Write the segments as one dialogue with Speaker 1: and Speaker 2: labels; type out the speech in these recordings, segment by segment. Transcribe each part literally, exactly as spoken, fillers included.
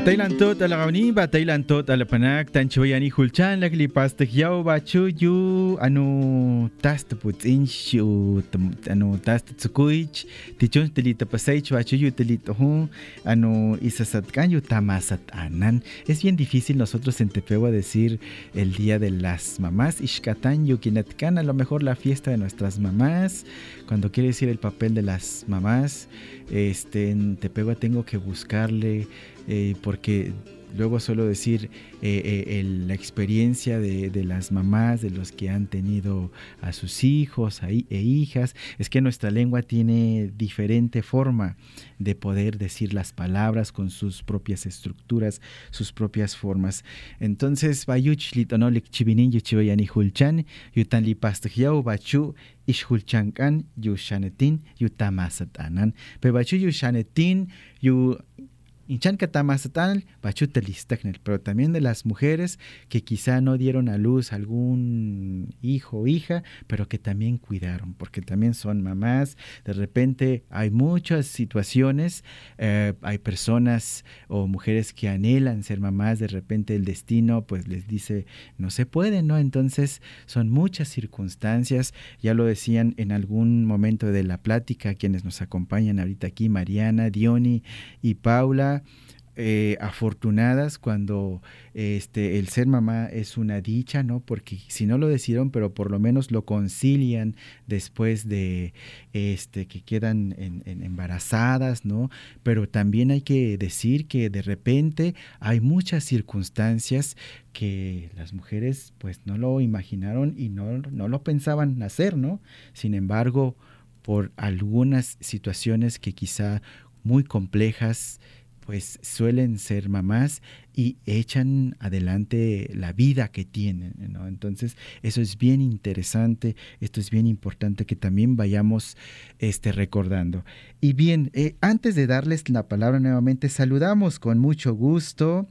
Speaker 1: Batailan tot alagauni, batailan tot alapanak, tanchwayani hulchan laklipas tekyaw bachu yu anu tast putinch yu anu tast tsukuich, tichun telita paseich bachu yu telito hu anu isasatkan yu tamasat anan. Es bien difícil nosotros en Tepehuá decir el día de las mamás, ishkatan yu kinatkan, a lo mejor la fiesta de nuestras mamás, cuando quiere decir el papel de las mamás. Este, en Tepehuá tengo que buscarle eh, porque luego suelo decir eh, eh, el, la experiencia de, de las mamás, de los que han tenido a sus hijos a, e hijas, es que nuestra lengua tiene diferente forma de poder decir las palabras con sus propias estructuras, sus propias formas. Entonces, bayuch litonolik chibinin yuchibayani hulchan, yutan lipastajiao bachu ishulchankan yushanetin yutamasatanan. Pe bachu yushanetin yu Inchan Katamasatan, Bachutelistaknel, pero también de las mujeres que quizá no dieron a luz algún hijo o hija, pero que también cuidaron, porque también son mamás. De repente hay muchas situaciones, eh, hay personas o mujeres que anhelan ser mamás, de repente el destino pues les dice no se puede, ¿no? Entonces son muchas circunstancias, ya lo decían en algún momento de la plática quienes nos acompañan ahorita aquí, Mariana, Diony y Paula. Eh, afortunadas cuando este, el ser mamá es una dicha, ¿no? Porque si no lo decidieron, pero por lo menos lo concilian después de este, que quedan en, en embarazadas, ¿no? Pero también hay que decir que de repente hay muchas circunstancias que las mujeres pues no lo imaginaron y no, no lo pensaban hacer, ¿no? Sin embargo, por algunas situaciones que quizá muy complejas, pues suelen ser mamás y echan adelante la vida que tienen, ¿no? Entonces, eso es bien interesante, esto es bien importante que también vayamos este, recordando. Y bien, eh, antes de darles la palabra nuevamente, saludamos con mucho gusto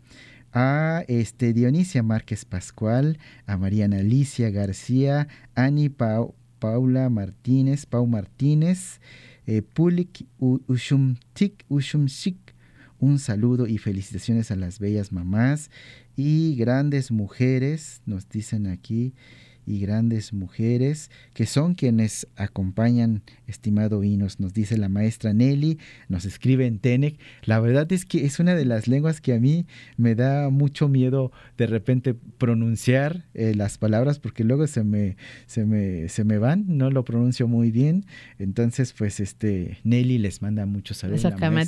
Speaker 1: a este, Dionisia Márquez Pascual, a Mariana Alicia García, Ani Pau, Paula Martínez, Pau Martínez, eh, Pulik Ushumtik Ushumshik. Un saludo y felicitaciones a las bellas mamás y grandes mujeres, nos dicen aquí, y grandes mujeres que son quienes acompañan, estimado Inos, nos dice la maestra Nelly, nos escribe en Tenec. La verdad es que es una de las lenguas que a mí me da mucho miedo de repente pronunciar eh, las palabras porque luego se me, se me, se me van, no lo pronuncio muy bien. Entonces, pues este Nelly les manda muchos saludos.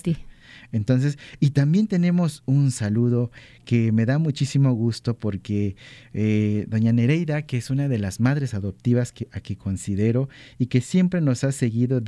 Speaker 1: Entonces, y también tenemos un saludo que me da muchísimo gusto porque eh, doña Nereida, que es una de las madres adoptivas que, a que considero y que siempre nos ha seguido